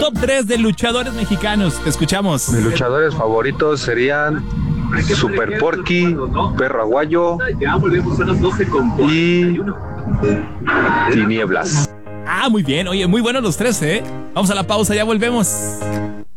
top 3 de luchadores mexicanos. Te escuchamos. Mis luchadores favoritos serían Super Porky, Perro Aguayo y Tinieblas. Ah, muy bien. Oye, muy buenos los tres, ¿eh? Vamos a la pausa, ya volvemos.